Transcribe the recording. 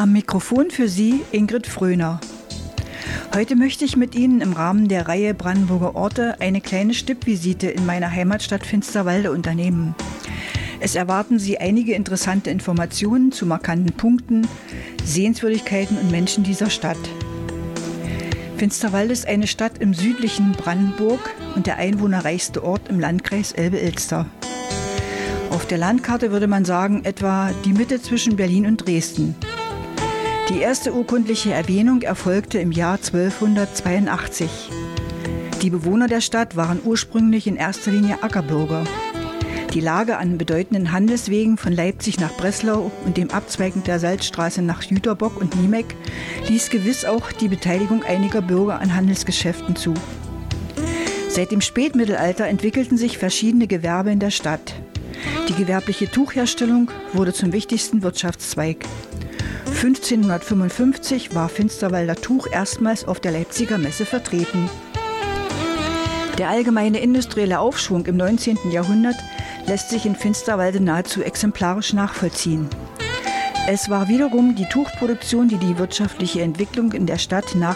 Am Mikrofon für Sie Ingrid Fröhner. Heute möchte ich mit Ihnen im Rahmen der Reihe Brandenburger Orte eine kleine Stippvisite in meiner Heimatstadt Finsterwalde unternehmen. Es erwarten Sie einige interessante Informationen zu markanten Punkten, Sehenswürdigkeiten und Menschen dieser Stadt. Finsterwalde ist eine Stadt im südlichen Brandenburg und der einwohnerreichste Ort im Landkreis Elbe-Ilster. Auf der Landkarte würde man sagen, etwa die Mitte zwischen Berlin und Dresden. Die erste urkundliche Erwähnung erfolgte im Jahr 1282. Die Bewohner der Stadt waren ursprünglich in erster Linie Ackerbürger. Die Lage an bedeutenden Handelswegen von Leipzig nach Breslau und dem Abzweigen der Salzstraße nach Jüterbock und Niemek ließ gewiss auch die Beteiligung einiger Bürger an Handelsgeschäften zu. Seit dem Spätmittelalter entwickelten sich verschiedene Gewerbe in der Stadt. Die gewerbliche Tuchherstellung wurde zum wichtigsten Wirtschaftszweig. 1555 war Finsterwalder Tuch erstmals auf der Leipziger Messe vertreten. Der allgemeine industrielle Aufschwung im 19. Jahrhundert lässt sich in Finsterwalde nahezu exemplarisch nachvollziehen. Es war wiederum die Tuchproduktion, die die wirtschaftliche Entwicklung in der Stadt nach